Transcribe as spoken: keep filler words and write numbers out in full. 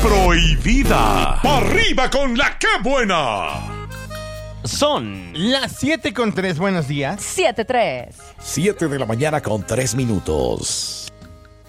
prohibida. ¡Pa' arriba con la que buena! Son las siete con tres. Buenos días. siete tres. siete de la mañana con tres minutos.